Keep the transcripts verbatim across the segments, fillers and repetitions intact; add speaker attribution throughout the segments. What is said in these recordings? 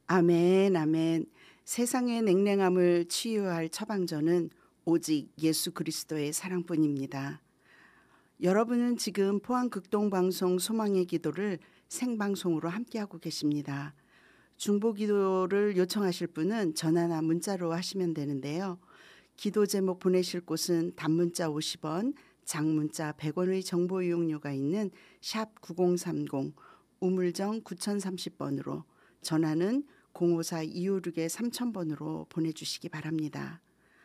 Speaker 1: 아멘, 아멘. 세상의 냉랭함을 치유할 처방전은 오직 예수 그리스도의 사랑뿐입니다. 여러분은 지금 포항극동방송 소망의 기도를 생방송으로 함께하고 계십니다. 중보기도를 요청하실 분은 전화나 문자로 하시면 되는데요. 기도 제목 보내실 곳은 단문자 오십 원, 장문자 백 원의 정보 이용료가 있는 샵 구공삼공 우물정 구공삼공 번으로 전화는 공오사 이오육 삼천 번으로 보내주시기 바랍니다.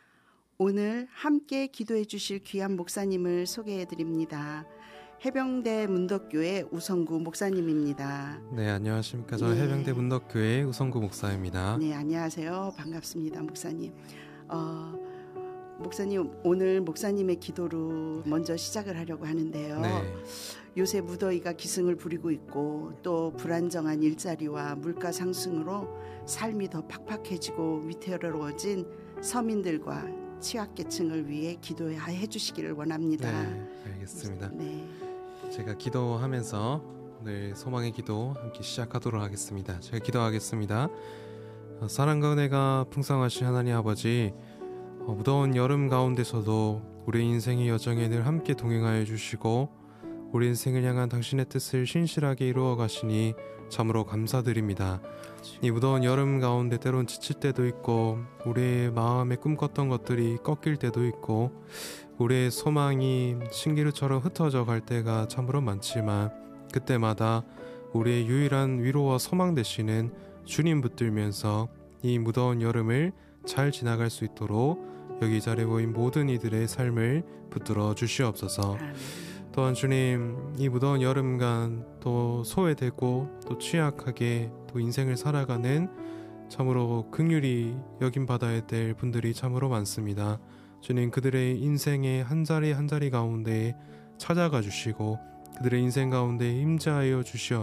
Speaker 1: 오늘 함께 기도해 주실 귀한 목사님을 소개해 드립니다. 해병대 문덕교회 우성구 목사님입니다.
Speaker 2: 네, 안녕하십니까. 저는
Speaker 1: 네.
Speaker 2: 해병대 문덕교회 우성구 목사입니다.
Speaker 1: 네, 안녕하세요. 반갑습니다, 목사님. 어, 목사님, 오늘 목사님의 기도로 먼저 시작을 하려고 하는데요.
Speaker 2: 네.
Speaker 1: 요새 무더위가 기승을 부리고 있고 또 불안정한 일자리와 물가 상승으로 삶이 더 팍팍해지고 위태로워진 서민들과 취약계층을 위해 기도해 주시기를 원합니다.
Speaker 2: 네, 알겠습니다.
Speaker 1: 네.
Speaker 2: 제가 기도하면서 오늘 소망의 기도 함께 시작하도록 하겠습니다. 제가 기도하겠습니다. 어, 사랑과 은혜가 풍성하신 하나님 아버지, 어, 무더운 여름 가운데서도 우리 인생의 여정에 늘 함께 동행하여 주시고 우리 인생을 향한 당신의 뜻을 신실하게 이루어 가시니 참으로 감사드립니다. 이 무더운 여름 가운데 때론 지칠 때도 있고 우리의 마음에 꿈꿨던 것들이 꺾일 때도 있고 우리의 소망이 신기루처럼 흩어져 갈 때가 참으로 많지만 그때마다 우리의 유일한 위로와 소망 되시는 주님 붙들면서 이 무더운 여름을 잘 지나갈 수 있도록 여기 자리에 모인 모든 이들의 삶을 붙들어 주시옵소서. 또한 주님, 이 무더운 여름간 또 소외되고 또 취약하게 또 인생을 살아가는 참으로 긍휼히 여김받아야 될 분들이 참으로 많습니다. 주님, 그들의 인생의 한 자리 한 자리 가운데 찾아가 주시고 그들의 인생 가운데 임재하여 주시어